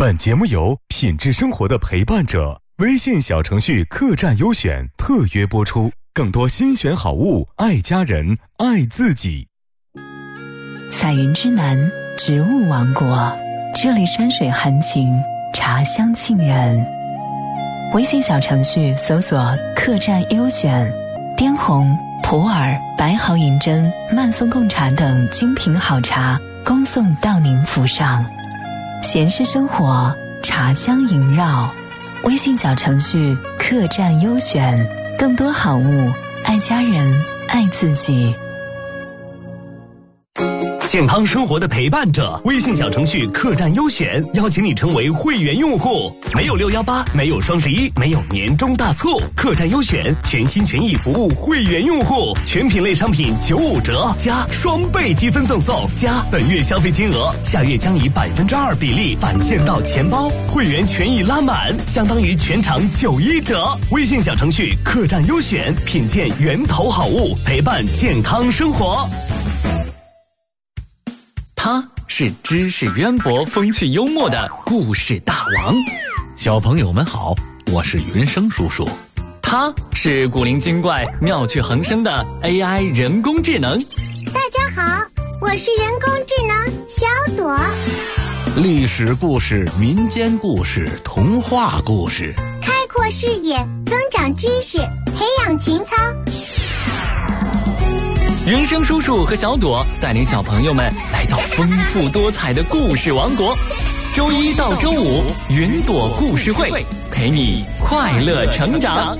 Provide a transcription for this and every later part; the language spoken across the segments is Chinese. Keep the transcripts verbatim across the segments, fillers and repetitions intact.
本节目由品质生活的陪伴者微信小程序客栈优选特约播出，更多新选好物，爱家人，爱自己。 彩云之南，植物王国，这里山水含情，茶香沁人。微信小程序搜索客栈优选，滇红、普洱、白毫银针、曼松贡茶等精品好茶恭送到您府上。闲适生活，茶香萦绕。微信小程序客栈优选，更多好物，爱家人，爱自己。 健康生活的陪伴者，微信小程序客栈优选邀请你成为会员用户。没有六一八，没有双十一，没有年终大促，客栈优选全心全意服务会员用户，全品类商品九五折加双倍积分赠送，加本月消费金额下月将以百分之二比例返现到钱包，会员权益拉满，相当于全场九一折。微信小程序客栈优选，品鉴源头好物，陪伴健康生活。 他是知识渊博、风趣幽默的故事大王。 小朋友们好，我是云生叔叔。 他是古灵精怪、妙趣横生的 A I 人工智能。 大家好，我是人工智能小朵。 历史故事、民间故事、童话故事， 开阔视野，增长知识，培养情操。 云生叔叔和小朵带领小朋友们来到丰富多彩的故事王国，周一到周五云朵故事会，陪你快乐成长。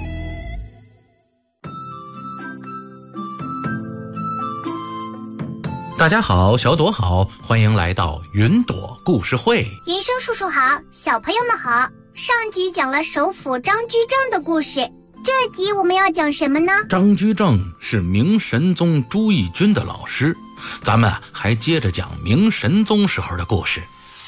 大家好，小朵好，欢迎来到云朵故事会。 云生叔叔好，小朋友们好。上集讲了首辅张居正的故事，这集我们要讲什么呢？ 张居正是明神宗朱翊钧的老师，咱们还接着讲明神宗时候的故事。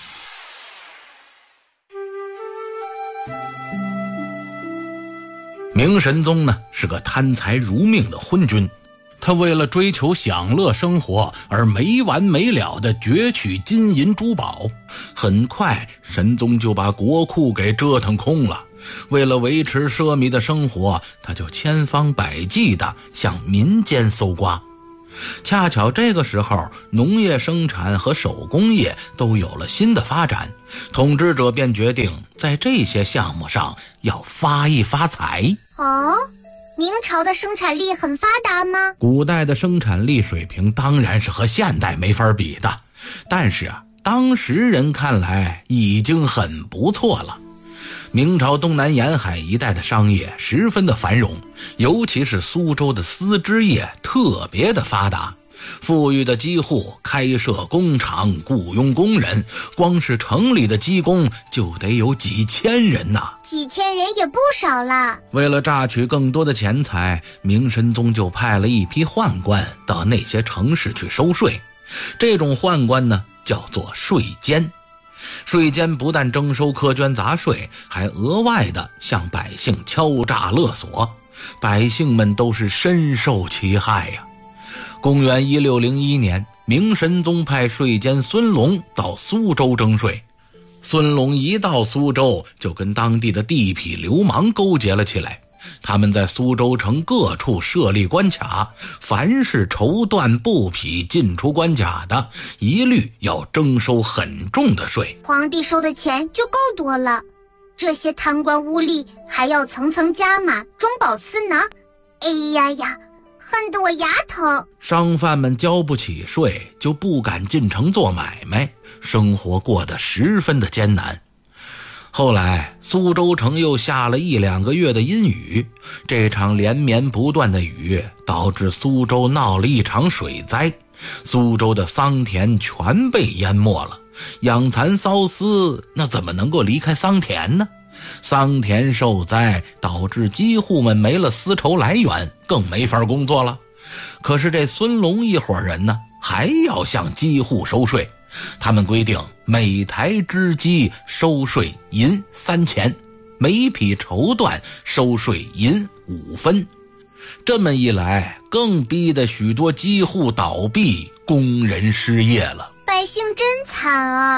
明神宗呢是个贪财如命的昏君，他为了追求享乐生活而没完没了地攫取金银珠宝，很快神宗就把国库给折腾空了。为了维持奢靡的生活，他就千方百计地向民间搜刮。恰巧这个时候，农业生产和手工业都有了新的发展，统治者便决定在这些项目上要发一发财。 哦，明朝的生产力很发达吗？ 古代的生产力水平当然是和现代没法比的，但是啊，当时人看来已经很不错了。明朝东南沿海一带的商业十分的繁荣，尤其是苏州的丝织业特别的发达。富裕的机户开设工厂，雇佣工人，光是城里的机工就得有几千人呐、啊、 几千人也不少了。 为了榨取更多的钱财，明神宗就派了一批宦官到那些城市去收税。这种宦官呢，叫做税监。税监不但征收苛捐杂税，还额外的向百姓敲诈勒索，百姓们都是深受其害呀、啊。公元一六零一年，明神宗派税监孙龙到苏州征税。孙龙一到苏州，就跟当地的地痞流氓勾结了起来。他们在苏州城各处设立关卡，凡是绸缎布匹进出关卡的，一律要征收很重的税。 皇帝收的钱就够多了，这些贪官污吏还要层层加码，中饱私囊。哎呀呀，恨得我牙疼。 商贩们交不起税，就不敢进城做买卖，生活过得十分的艰难。后来苏州城又下了一两个月的阴雨，这场连绵不断的雨导致苏州闹了一场水灾，苏州的桑田全被淹没了。养蚕缫丝那怎么能够离开桑田呢？桑田受灾，导致机户们没了丝绸来源，更没法工作了。可是这孙龙一伙人呢，还要向机户收税。他们规定每台织机收税银三钱，每匹绸缎收税银五分。这么一来，更逼得许多机户倒闭，工人失业了。 百姓真惨啊！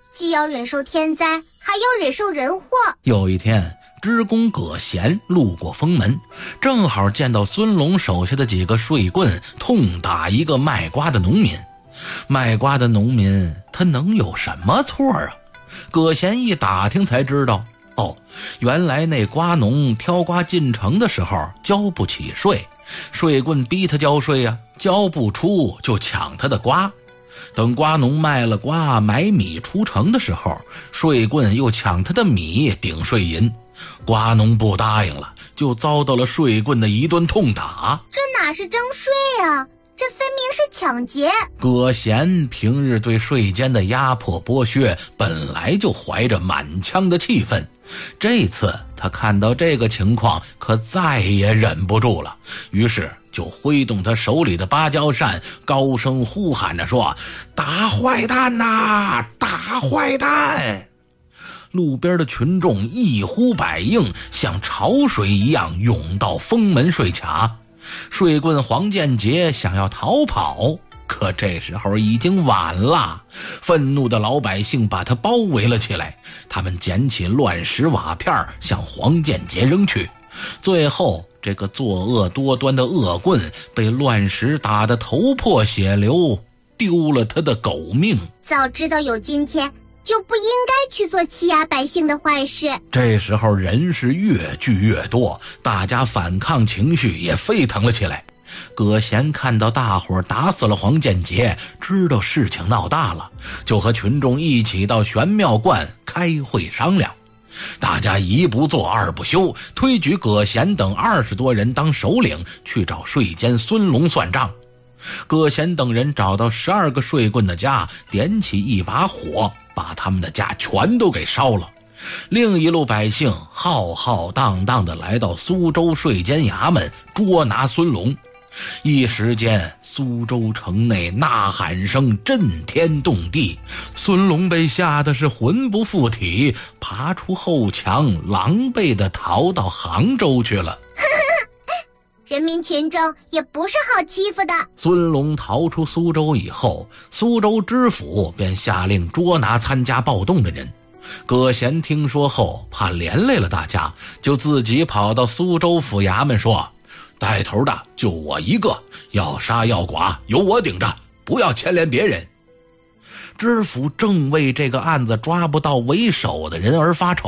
既要忍受天灾，还要忍受人祸。 有一天，知公葛贤路过封门，正好见到孙龙手下的几个税棍痛打一个卖瓜的农民。卖瓜的农民他能有什么错啊？葛贤一打听才知道，哦，原来那瓜农挑瓜进城的时候交不起税，税棍逼他交税啊，交不出就抢他的瓜。等瓜农卖了瓜买米出城的时候，税棍又抢他的米顶税银。瓜农不答应了，就遭到了税棍的一顿痛打。 这哪是征税啊，这分明是抢劫。 葛贤平日对税监的压迫剥削本来就怀着满腔的气愤，这次他看到这个情况可再也忍不住了，于是就挥动他手里的芭蕉扇，高声呼喊着说：打坏蛋呐，打坏蛋！路边的群众一呼百应，像潮水一样涌到封门税卡。税棍黄建杰想要逃跑，可这时候已经晚了。愤怒的老百姓把他包围了起来，他们捡起乱石瓦片向黄建杰扔去。最后这个作恶多端的恶棍被乱石打得头破血流，丢了他的狗命。 早知道有今天，就不应该去做欺压百姓的坏事。 这时候人是越聚越多，大家反抗情绪也沸腾了起来。葛贤看到大伙打死了黄建杰，知道事情闹大了，就和群众一起到玄妙观开会商量。大家一不做二不休，推举葛贤等二十多人当首领，去找税监孙龙算账。葛贤等人找到十二个税棍的家，点起一把火，把他们的家全都给烧了。另一路百姓浩浩荡荡地来到苏州税监衙门捉拿孙龙。一时间，苏州城内呐喊声震天动地，孙龙被吓得是魂不附体，爬出后墙，狼狈地逃到杭州去了。 人民群众也不是好欺负的。 孙龙逃出苏州以后，苏州知府便下令捉拿参加暴动的人。葛贤听说后，怕连累了大家，就自己跑到苏州府衙门说：带头的就我一个，要杀要剐由我顶着，不要牵连别人。知府正为这个案子抓不到为首的人而发愁。